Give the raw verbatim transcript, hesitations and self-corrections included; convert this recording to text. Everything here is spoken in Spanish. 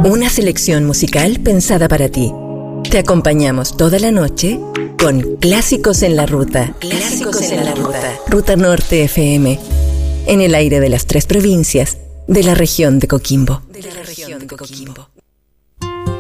Una selección musical pensada para ti. Te acompañamos toda la noche con Clásicos en la Ruta. Clásicos en la Ruta. Ruta Norte F M. En el aire de las tres provincias de la región de Coquimbo. De la región de Coquimbo.